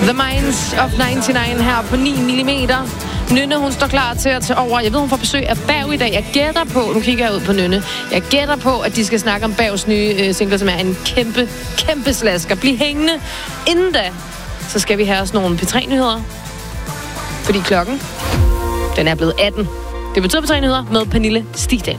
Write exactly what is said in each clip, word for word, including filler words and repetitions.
The Minds of nioghalvfems her på ni millimeter. Nynne, hun står klar til at tage over. Jeg ved, hun får besøg af Bav i dag. Jeg gætter på, nu kigger jeg ud på Nynne, jeg gætter på, at de skal snakke om Bavs nye øh, single, som er en kæmpe, kæmpe slasker. Bliv hængende. Inden da, så skal vi have os nogle P tre-nyheder. Fordi klokken, den er blevet atten. Det betyder P tre-nyheder med Pernille Stigdal.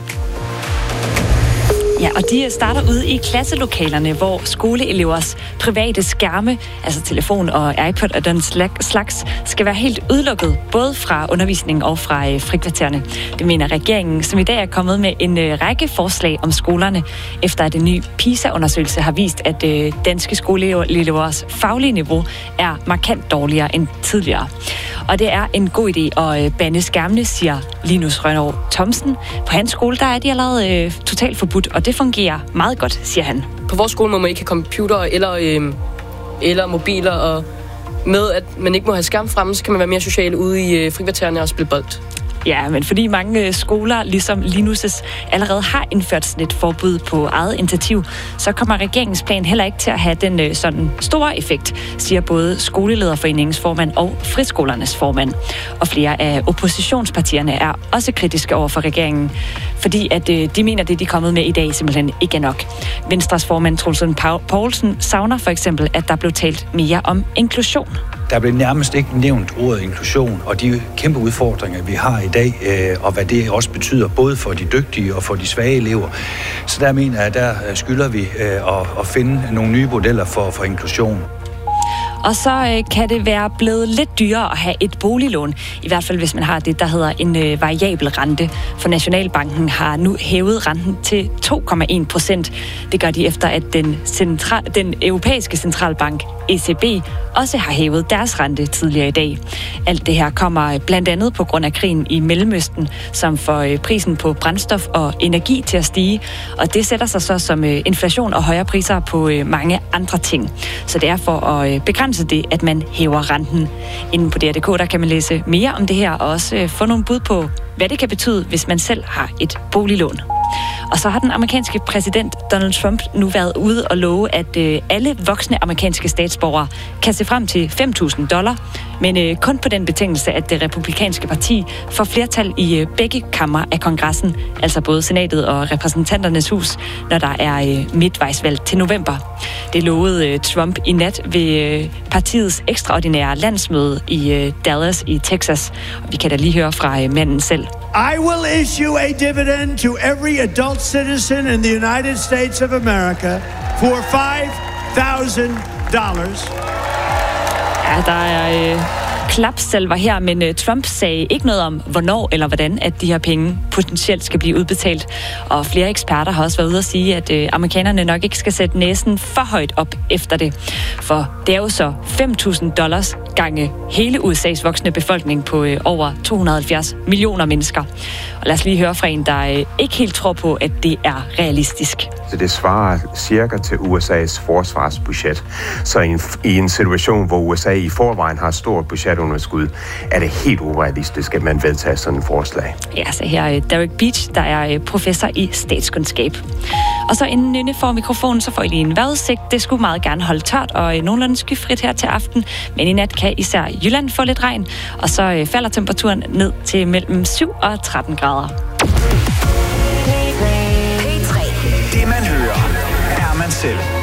Ja, og de starter ude i klasselokalerne, hvor skoleelevers private skærme, altså telefon og iPod og den slags, skal være helt udelukket, både fra undervisning og fra øh, frikvartererne. Det mener regeringen, som i dag er kommet med en øh, række forslag om skolerne, efter at en ny PISA-undersøgelse har vist, at øh, danske skoleelevers faglige niveau er markant dårligere end tidligere. Og det er en god idé at øh, bande skærmene, siger Linus Rønnow Thomsen. På hans skole, der er de allerede øh, totalt forbudt, og det fungerer meget godt, siger han. På vores skole må man ikke have computer eller, øh, eller mobiler, og med at man ikke må have skærm fremme, så kan man være mere social ude i øh, frikvartererne og spille bold. Ja, men fordi mange skoler, ligesom Linus' allerede har indført sådan et forbud på eget initiativ, så kommer regeringens plan heller ikke til at have den sådan store effekt, siger både Skolelederforeningens formand og friskolernes formand. Og flere af oppositionspartierne er også kritiske over for regeringen, fordi at de mener, det de er kommet med i dag simpelthen ikke er nok. Venstres formand Troels Lund Poulsen savner for eksempel, at der blev talt mere om inklusion. Der blev nærmest ikke nævnt ordet inklusion, og de kæmpe udfordringer, vi har i dag, og hvad det også betyder, både for de dygtige og for de svage elever. Så der mener jeg, at der skylder vi at finde nogle nye modeller for, for inklusion. Og så øh, kan det være blevet lidt dyrere at have et boliglån. I hvert fald, hvis man har det, der hedder en øh, variabel rente. For Nationalbanken har nu hævet renten til to komma en procent. Det gør de efter, at den, central, den europæiske centralbank, E C B, også har hævet deres rente tidligere i dag. Alt det her kommer blandt andet på grund af krigen i Mellemøsten, som får øh, prisen på brændstof og energi til at stige. Og det sætter sig så som øh, inflation og højere priser på øh, mange andre ting. Så det er for at øh, begrænse det, at man hæver renten. Inden på D R punktum d k, der kan man læse mere om det her, og også øh, få nogle bud på, hvad det kan betyde, hvis man selv har et boliglån. Og så har den amerikanske præsident Donald Trump nu været ude og love, at øh, alle voksne amerikanske statsborgere kan se frem til fem tusind dollar, men øh, kun på den betingelse, at det republikanske parti får flertal i øh, begge kammer af kongressen, altså både senatet og repræsentanternes hus, når der er øh, midtvejsvalg til november. Det lovede øh, Trump i nat ved øh, partiets ekstraordinære landsmøde i øh, Dallas i Texas. Og vi kan da lige høre fra øh, manden selv. I will issue a dividend to every adult citizen in the United States of America for five thousand dollars. Ja, der er øh, klapsalver her, men øh, Trump sagde ikke noget om, hvornår eller hvordan, at de her penge potentielt skal blive udbetalt. Og flere eksperter har også været ude at sige, at øh, amerikanerne nok ikke skal sætte næsen for højt op efter det. For det er jo så fem tusind dollars gange hele U S A's voksne befolkning på øh, over to hundrede og halvfjerds millioner mennesker. Og lad os lige høre fra en, der øh, ikke helt tror på, at det er realistisk. Så det svarer cirka til U S A's forsvarsbudget. Så i en, i en situation, hvor U S A i forvejen har et stort budgetunderskud, er det helt urealistisk, at man vedtager sådan et forslag. Ja, så her er Derek Beach, der er professor i statskundskab. Og så inden Nynne får mikrofonen, så får I lige en vejrudsigt. Det skulle meget gerne holde tørt og nogenlunde skyfrit her til aften. Men i nat kan især Jylland få lidt regn, og så falder temperaturen ned til mellem syv og tretten grader. Det man hører, er man selv.